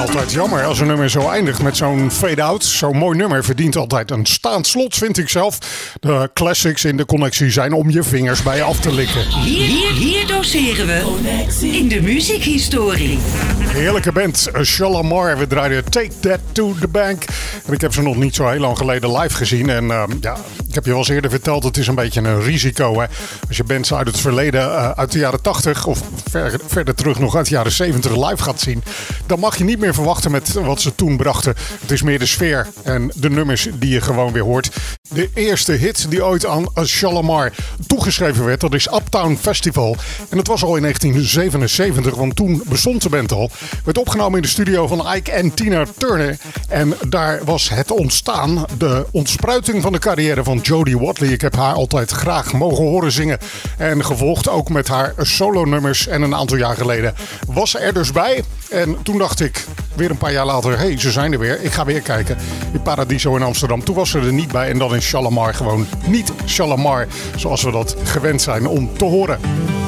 altijd jammer als een nummer zo eindigt met zo'n fade-out. Zo'n mooi nummer verdient altijd een staand slot, vind ik zelf. De classics in de connectie zijn om je vingers bij je af te likken. Hier doseren we in de muziekhistorie. Heerlijke band, Shalamar. We draaiden Take That to the Bank. En ik heb ze nog niet zo heel lang geleden live gezien. En ik heb je wel eens eerder verteld, het is een beetje een risico. Hè? Als je bands uit het verleden, uit de jaren 80 of verder terug nog uit de jaren 70 live gaat zien, dan mag je niet meer verwachten met wat ze toen brachten. Het is meer de sfeer en de nummers die je gewoon weer hoort. De eerste hit die ooit aan Shalamar toegeschreven werd, dat is Uptown Festival. En dat was al in 1977, want toen bestond de band al. Werd opgenomen in de studio van Ike en Tina Turner. En daar was het ontstaan, de ontspruiting van de carrière van Jody Watley. Ik heb haar altijd graag mogen horen zingen. En gevolgd ook met haar solo-nummers. En een aantal jaar geleden was ze er dus bij. En toen dacht ik, weer een paar jaar later, hey, ze zijn er weer. Ik ga weer kijken in Paradiso in Amsterdam. Toen was ze er niet bij en dan in Shalamar gewoon niet Shalamar zoals we dat gewend zijn om te horen.